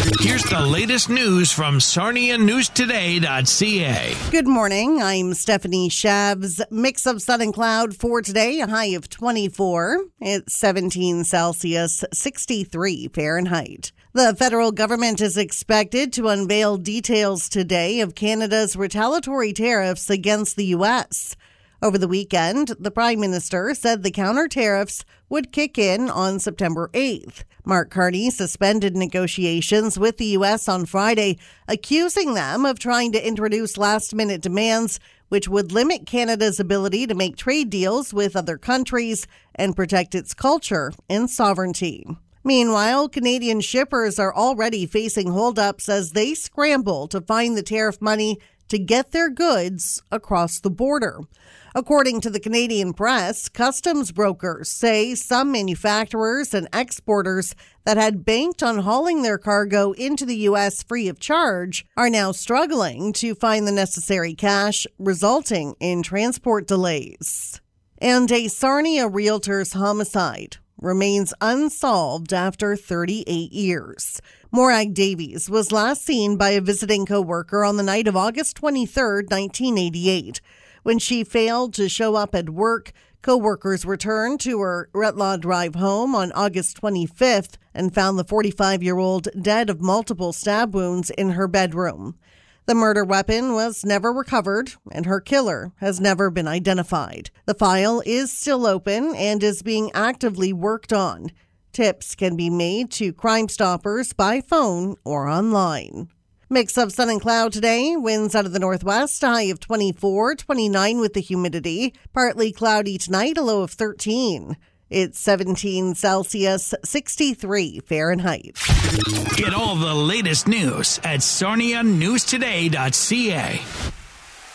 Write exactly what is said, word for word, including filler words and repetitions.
Here's the latest news from Sarnia News Today dot C A. Good morning. I'm Stephanie Shabs. Mix of sun and cloud for today, a high of twenty-four. It's seventeen Celsius, sixty-three Fahrenheit. The federal government is expected to unveil details today of Canada's retaliatory tariffs against the U S. Over the weekend, the Prime Minister said the counter tariffs would kick in on September eighth. Mark Carney suspended negotiations with the U S on Friday, accusing them of trying to introduce last-minute demands which would limit Canada's ability to make trade deals with other countries and protect its culture and sovereignty. Meanwhile, Canadian shippers are already facing holdups as they scramble to find the tariff money to get their goods across the border. According to the Canadian press, customs brokers say some manufacturers and exporters that had banked on hauling their cargo into the U S free of charge are now struggling to find the necessary cash, resulting in transport delays. And a Sarnia realtor's homicide remains unsolved after thirty-eight years. Morag Davies was last seen by a visiting coworker on the night of August twenty-third, nineteen eighty-eight. When she failed to show up at work, coworkers returned to her Retlaw Drive home on August twenty-fifth and found the forty-five-year-old dead of multiple stab wounds in her bedroom. The murder weapon was never recovered, and her killer has never been identified. The file is still open and is being actively worked on. Tips can be made to Crime Stoppers by phone or online. Mix of sun and cloud today. Winds out of the northwest, a high of twenty-four, twenty-nine with the humidity. Partly cloudy tonight, a low of thirteen. It's seventeen Celsius, sixty-three Fahrenheit. Get all the latest news at Sarnia News Today dot C A.